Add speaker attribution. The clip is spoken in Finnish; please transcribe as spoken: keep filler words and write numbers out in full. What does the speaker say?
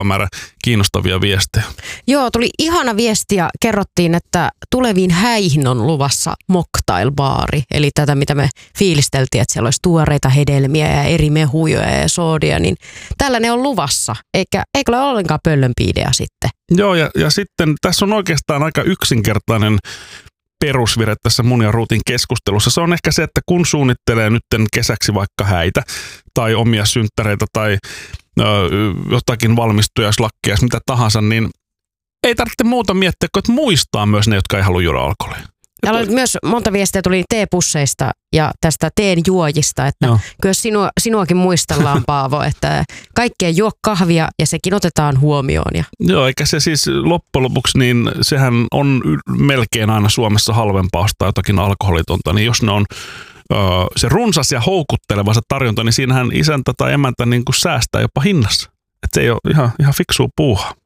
Speaker 1: määrä kiinnostavia viestejä.
Speaker 2: Joo, tuli ihana viesti ja kerrottiin, että tuleviin häihin on luvassa mocktailbaari. Eli tätä, mitä me fiilisteltiin, että siellä olisi tuoreita hedelmiä ja eri mehuja ja soodia, niin tällainen on luvassa. Eikä, eikä ole ollenkaan pöllömpi idea sitten.
Speaker 1: Joo, ja, ja sitten tässä on oikeastaan aika yksinkertainen perusvire tässä mun ja Ruutin keskustelussa. Se on ehkä se, että kun suunnittelee nytten kesäksi vaikka häitä tai omia synttäreitä tai ö, jotakin valmistujaslakkia, mitä tahansa, niin ei tarvitse muuta miettiä, kun että muistaa myös ne, jotka ei halua juoda alkoholia.
Speaker 2: Täällä oli myös monta viestiä tuli teepusseista ja tästä teen juojista, että Joo. kyllä sinua, sinuakin muistellaan, Paavo, että kaikki ei juo kahvia ja sekin otetaan huomioon. Ja.
Speaker 1: Joo, eikä se siis loppujen lopuksi, niin sehän on melkein aina Suomessa halvempaa ostaa jotakin alkoholitonta, niin jos ne on ö, se runsas ja houkutteleva se tarjonta, niin siinähän isäntä tai emäntä niin kuin säästää jopa hinnassa. Että se ei ole ihan, ihan fiksua puuhaa.